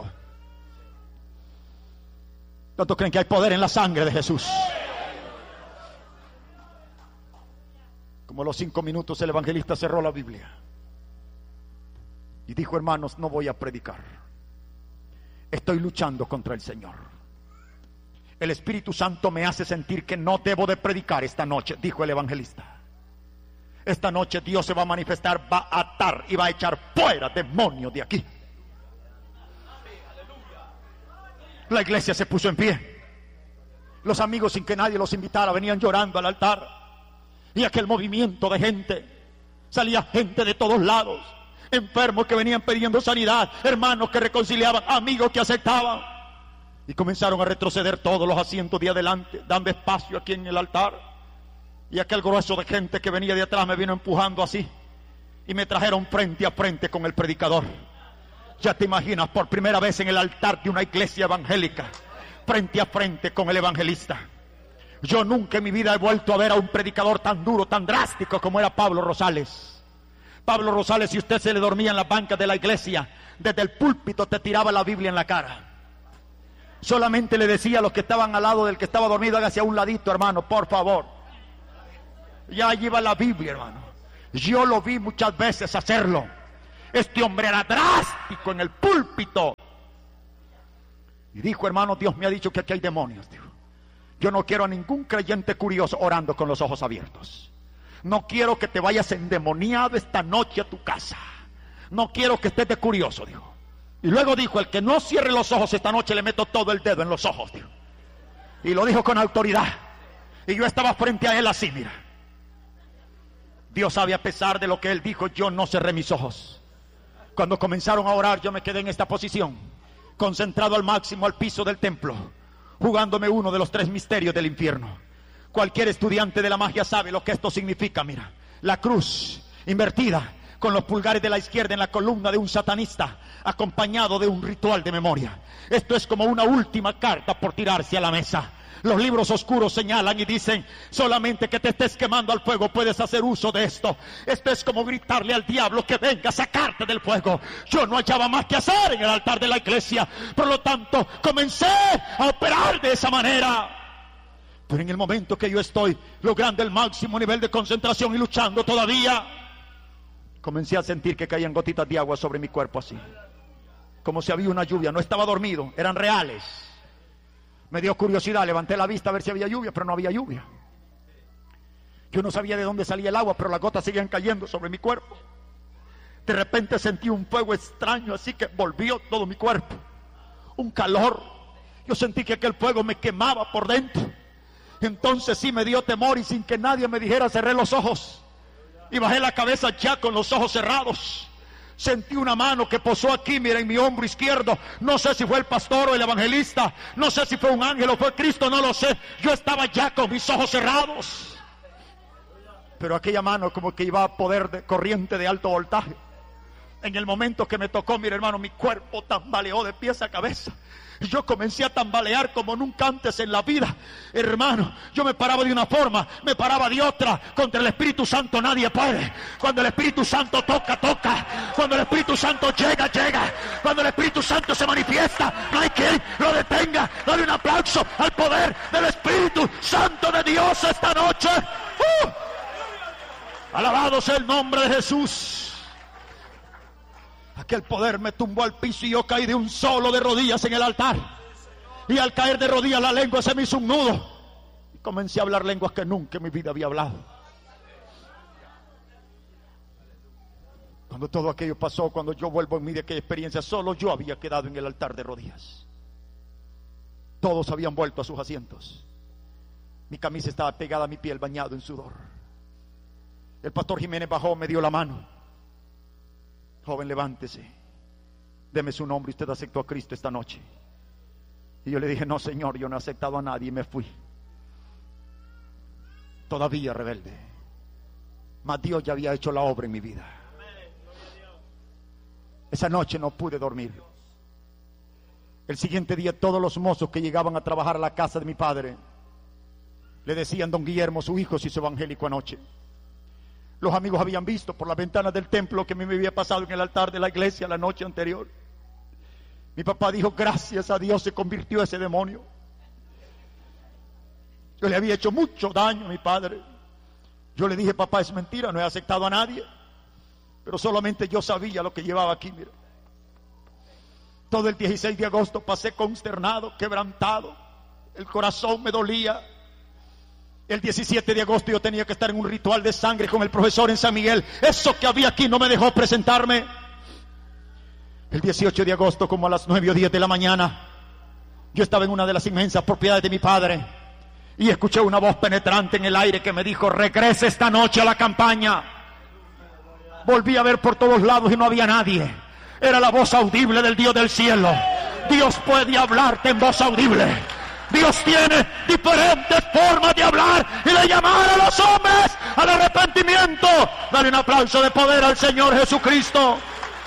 ¿Cuántos creen que hay poder en la sangre de Jesús? Como a los cinco minutos el evangelista cerró la Biblia y dijo, hermanos, no voy a predicar. Estoy luchando contra el Señor. El Espíritu Santo me hace sentir que no debo de predicar esta noche, dijo el evangelista. Esta noche Dios se va a manifestar, va a atar y va a echar fuera demonios de aquí. La iglesia se puso en pie. Los amigos, sin que nadie los invitara, venían llorando al altar. Y aquel movimiento de gente, salía gente de todos lados, enfermos que venían pidiendo sanidad, hermanos que reconciliaban, amigos que aceptaban. Y comenzaron a retroceder todos los asientos de adelante, dando espacio aquí en el altar. Y aquel grueso de gente que venía de atrás me vino empujando así. Y me trajeron frente a frente con el predicador. Ya te imaginas, por primera vez en el altar de una iglesia evangélica, frente a frente con el evangelista. Yo nunca en mi vida he vuelto a ver a un predicador tan duro, tan drástico como era Pablo Rosales. Pablo Rosales, si usted se le dormía en las bancas de la iglesia, desde el púlpito te tiraba la Biblia en la cara. Solamente le decía a los que estaban al lado del que estaba dormido, hágase a un ladito, hermano, por favor. Ya lleva la Biblia, hermano. Yo lo vi muchas veces hacerlo. Este hombre era drástico en el púlpito. Y dijo, hermano, Dios me ha dicho que aquí hay demonios, dijo. Yo no quiero a ningún creyente curioso orando con los ojos abiertos. No quiero que te vayas endemoniado esta noche a tu casa. No quiero que estés de curioso, dijo. Y luego dijo, el que no cierre los ojos esta noche le meto todo el dedo en los ojos, dijo. Y lo dijo con autoridad. Y yo estaba frente a él así, mira. Dios sabe, a pesar de lo que él dijo, yo no cerré mis ojos. Cuando comenzaron a orar, yo me quedé en esta posición, concentrado al máximo al piso del templo, jugándome uno de los tres misterios del infierno. Cualquier estudiante de la magia sabe lo que esto significa, mira. La cruz invertida con los pulgares de la izquierda en la columna de un satanista, acompañado de un ritual de memoria. Esto es como una última carta por tirarse a la mesa. Los libros oscuros señalan y dicen, solamente que te estés quemando al fuego puedes hacer uso de esto. Esto es como gritarle al diablo que venga a sacarte del fuego. Yo no hallaba más que hacer en el altar de la iglesia, por lo tanto comencé a operar de esa manera. Pero en el momento que yo estoy logrando el máximo nivel de concentración y luchando todavía, comencé a sentir que caían gotitas de agua sobre mi cuerpo así, como si había una lluvia. No estaba dormido, eran reales. Me dio curiosidad, levanté la vista a ver si había lluvia, pero no había lluvia. Yo no sabía de dónde salía el agua, pero las gotas seguían cayendo sobre mi cuerpo. De repente sentí un fuego extraño, así que volvió todo mi cuerpo. Un calor. Yo sentí que aquel fuego me quemaba por dentro. Entonces sí me dio temor y sin que nadie me dijera cerré los ojos. Y bajé la cabeza ya con los ojos cerrados. Sentí una mano que posó aquí, mira, en mi hombro izquierdo. No sé si fue el pastor o el evangelista. No sé si fue un ángel o fue Cristo, no lo sé. Yo estaba ya con mis ojos cerrados. Pero aquella mano como que iba a poder de corriente de alto voltaje. En el momento que me tocó, mira hermano, mi cuerpo tambaleó de pies a cabeza. Y yo comencé a tambalear como nunca antes en la vida. Hermano, yo me paraba de una forma, me paraba de otra. Contra el Espíritu Santo nadie puede. Cuando el Espíritu Santo toca, toca. Cuando el Espíritu Santo llega, llega. Cuando el Espíritu Santo se manifiesta, no hay quien lo detenga. Dale un aplauso al poder del Espíritu Santo de Dios esta noche. ¡Uh! Alabado sea el nombre de Jesús. Aquel poder me tumbó al piso y yo caí de un solo de rodillas en el altar. Y al caer de rodillas la lengua se me hizo un nudo. Y comencé a hablar lenguas que nunca en mi vida había hablado. Cuando todo aquello pasó, cuando yo vuelvo en mí de aquella experiencia, solo yo había quedado en el altar de rodillas. Todos habían vuelto a sus asientos. Mi camisa estaba pegada a mi piel, bañado en sudor. El pastor Jiménez bajó, me dio la mano. Joven, levántese, deme su nombre, usted aceptó a Cristo esta noche. Y yo le dije, no señor, yo no he aceptado a nadie, y me fui. Todavía rebelde, mas Dios ya había hecho la obra en mi vida. Esa noche no pude dormir. El siguiente día todos los mozos que llegaban a trabajar a la casa de mi padre le decían, don Guillermo, su hijo se hizo evangélico anoche. Los amigos habían visto por las ventanas del templo que a mí me había pasado en el altar de la iglesia la noche anterior. Mi papá dijo, gracias a Dios se convirtió ese demonio. Yo le había hecho mucho daño a mi padre. Yo le dije, papá, es mentira, no he aceptado a nadie. Pero solamente yo sabía lo que llevaba aquí, mira. Todo el dieciséis de agosto pasé consternado, quebrantado. El corazón me dolía. El diecisiete de agosto yo tenía que estar en un ritual de sangre con el profesor en San Miguel. Eso que había aquí no me dejó presentarme. El dieciocho de agosto, como a las nueve o diez de la mañana, yo estaba en una de las inmensas propiedades de mi padre y escuché una voz penetrante en el aire que me dijo, regrese esta noche a la campaña. Volví a ver por todos lados y no había nadie. Era la voz audible del Dios del cielo. Dios puede hablarte en voz audible. Dios tiene diferentes formas de hablar y de llamar a los hombres al arrepentimiento. Dale un aplauso de poder al Señor Jesucristo.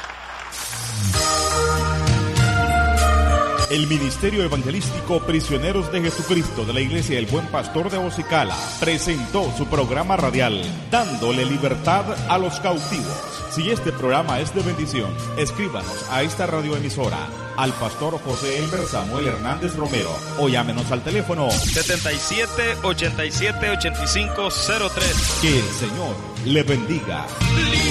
El Ministerio Evangelístico Prisioneros de Jesucristo de la Iglesia El Buen Pastor de Ocicala presentó su programa radial Dándole Libertad a los Cautivos. Si este programa es de bendición, escríbanos a esta radioemisora, al pastor José Elmer Samuel Hernández Romero, o llámenos al teléfono setenta y siete, ochenta y siete, ochenta y cinco cero tres. Que el Señor le bendiga.